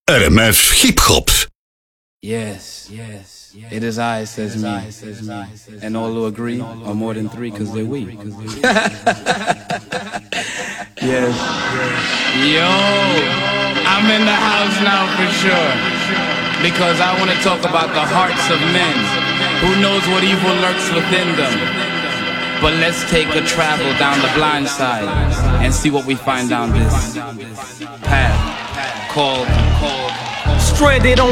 RMF Hip Hop. Yes, it is I, says me. And all who agree are more than three, cause they're we. Yes. Yo, I'm in the house now for sure. Because I want to talk about the hearts of men. Who knows what evil lurks within them? But let's take a travel down the blind side and see what we find down this path called Stranded on